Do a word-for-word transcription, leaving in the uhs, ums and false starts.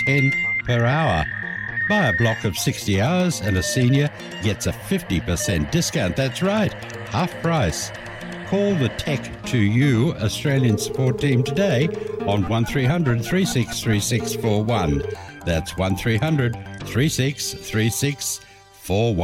ten per hour. Buy a block of sixty hours and a senior gets a fifty percent discount. That's right, half price. Call the Tech to You Australian support team today on one three hundred, three six three six four one. That's one three hundred, three six three six four one.